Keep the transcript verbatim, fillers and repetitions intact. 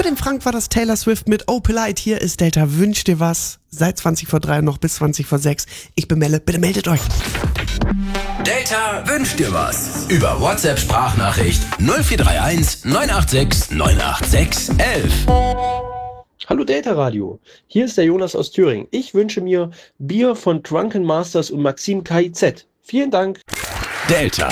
Für den Frank war das Taylor Swift mit Oh Polite. Hier ist Delta. Wünscht dir was? Seit zwanzig vor drei und noch bis zwanzig vor sechs. Ich bin Melle. Bitte meldet euch. Delta wünscht dir was. Über WhatsApp-Sprachnachricht null vier drei eins neun acht sechs neun acht sechs elf. Hallo Delta Radio, hier ist der Jonas aus Thüringen. Ich wünsche mir Bier von Drunken Masters und Maxim K I Z. Vielen Dank. Delta.